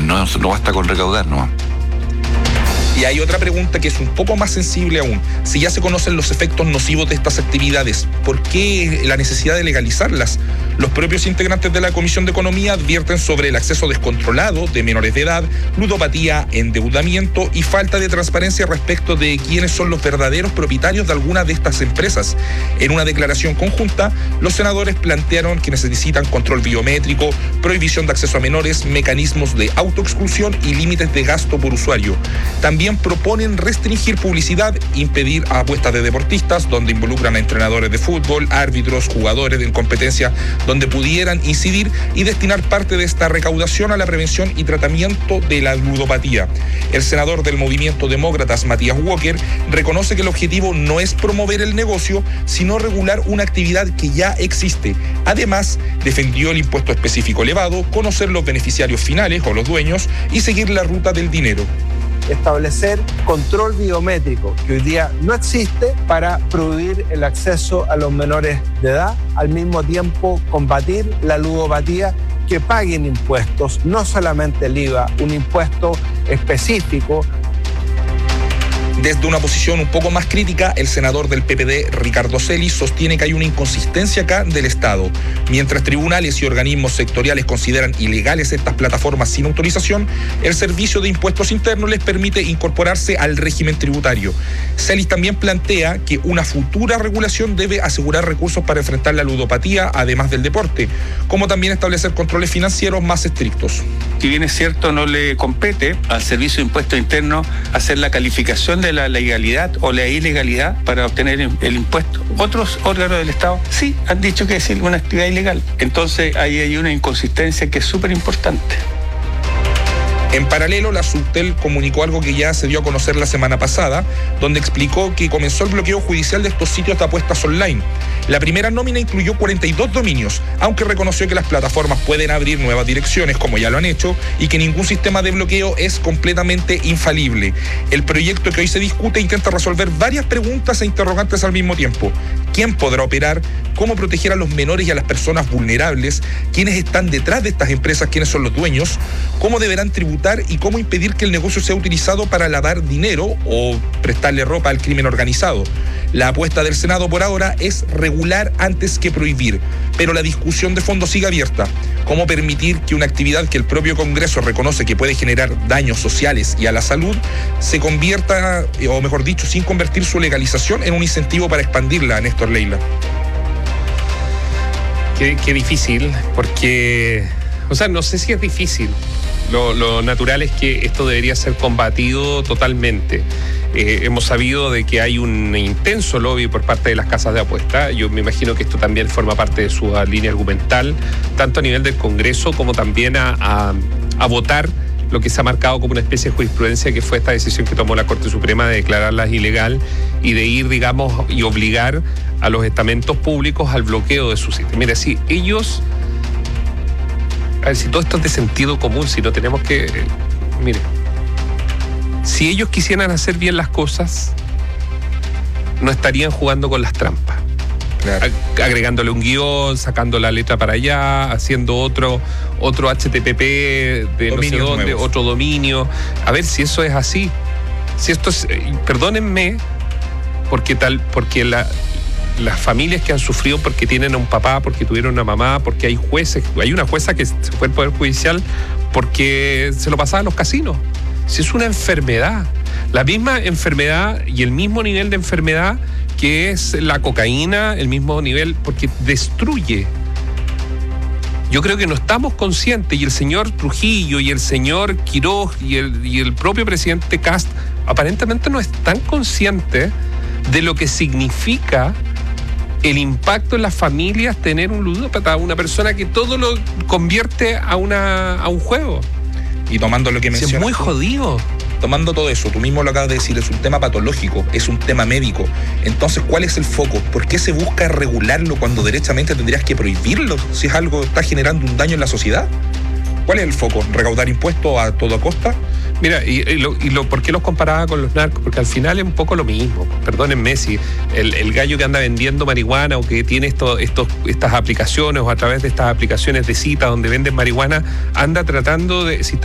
no basta con recaudar, ¿no? Y hay otra pregunta que es un poco más sensible aún. Si ya se conocen los efectos nocivos de estas actividades, ¿por qué la necesidad de legalizarlas? Los propios integrantes de la Comisión de Economía advierten sobre el acceso descontrolado de menores de edad, ludopatía, endeudamiento y falta de transparencia respecto de quiénes son los verdaderos propietarios de algunas de estas empresas. En una declaración conjunta, los senadores plantearon que necesitan control biométrico, prohibición de acceso a menores, mecanismos de autoexclusión y límites de gasto por usuario. También proponen restringir publicidad, impedir apuestas de deportistas, donde involucran a entrenadores de fútbol, árbitros, jugadores en competencia, donde pudieran incidir, y destinar parte de esta recaudación a la prevención y tratamiento de la ludopatía. El senador del Movimiento Demócratas, Matías Walker, reconoce que el objetivo no es promover el negocio, sino regular una actividad que ya existe. Además, defendió el impuesto específico elevado, conocer los beneficiarios finales o los dueños y seguir la ruta del dinero. Establecer control biométrico, que hoy día no existe, para prohibir el acceso a los menores de edad, al mismo tiempo combatir la ludopatía, que paguen impuestos, no solamente el IVA, un impuesto específico. Desde una posición un poco más crítica, el senador del PPD, Ricardo Celis, sostiene que hay una inconsistencia acá del Estado. Mientras tribunales y organismos sectoriales consideran ilegales estas plataformas sin autorización, el Servicio de Impuestos Internos les permite incorporarse al régimen tributario. Celis también plantea que una futura regulación debe asegurar recursos para enfrentar la ludopatía, además del deporte, como también establecer controles financieros más estrictos. Si bien es cierto, no le compete al Servicio de Impuestos Internos hacer la calificación de la legalidad o la ilegalidad para obtener el impuesto. Otros órganos del Estado sí han dicho que es una actividad ilegal. Entonces ahí hay una inconsistencia que es súper importante. En paralelo, la Subtel comunicó algo que ya se dio a conocer la semana pasada, donde explicó que comenzó el bloqueo judicial de estos sitios de apuestas online. La primera nómina incluyó 42 dominios, aunque reconoció que las plataformas pueden abrir nuevas direcciones, como ya lo han hecho, y que ningún sistema de bloqueo es completamente infalible. El proyecto que hoy se discute intenta resolver varias preguntas e interrogantes al mismo tiempo. ¿Quién podrá operar? ¿Cómo proteger a los menores y a las personas vulnerables? ¿Quiénes están detrás de estas empresas? ¿Quiénes son los dueños? ¿Cómo deberán tributar y cómo impedir que el negocio sea utilizado para lavar dinero o prestarle ropa al crimen organizado? La apuesta del Senado por ahora es regular antes que prohibir, pero la discusión de fondo sigue abierta. ¿Cómo permitir que una actividad que el propio Congreso reconoce que puede generar daños sociales y a la salud se convierta, o mejor dicho, sin convertir su legalización en un incentivo para expandirla, Néstor Leila? Qué difícil, porque, no sé si es difícil. Lo natural es que esto debería ser combatido totalmente. Hemos sabido de que hay un intenso lobby por parte de las casas de apuesta. Yo me imagino que esto también forma parte de su línea argumental, tanto a nivel del Congreso como también a votar lo que se ha marcado como una especie de jurisprudencia, que fue esta decisión que tomó la Corte Suprema de declararlas ilegal y de ir, y obligar a los estamentos públicos al bloqueo de su sitio. Mira, si ellos... A ver, si todo esto es de sentido común, si no tenemos que... Mire, si ellos quisieran hacer bien las cosas, no estarían jugando con las trampas. Claro. Agregándole un guión, sacando la letra para allá, haciendo otro HTTP de no sé dónde, nuevos. Otro dominio. A ver si eso es así. Si esto es... Perdónenme, porque las familias que han sufrido porque tienen a un papá, porque tuvieron una mamá, porque hay jueces, hay una jueza que se fue al Poder Judicial porque se lo pasaba a los casinos. Si es una enfermedad, la misma enfermedad y el mismo nivel de enfermedad que es la cocaína, el mismo nivel, porque destruye. Yo creo que no estamos conscientes, y el señor Trujillo y el señor Quiroz y el propio presidente Kast aparentemente no están conscientes de lo que significa el impacto en las familias tener un ludópata, una persona que todo lo convierte a un juego. Y tomando lo que mencionas, es muy jodido. Tomando todo eso, tú mismo lo acabas de decir, es un tema patológico, es un tema médico. Entonces, ¿cuál es el foco? ¿Por qué se busca regularlo cuando derechamente tendrías que prohibirlo si es algo que está generando un daño en la sociedad? ¿Cuál es el foco? ¿Recaudar impuestos a toda costa? Mira, ¿por qué los comparaba con los narcos? Porque al final es un poco lo mismo. Perdónenme, si el gallo que anda vendiendo marihuana o que tiene estas aplicaciones o a través de estas aplicaciones de cita donde venden marihuana, anda tratando de...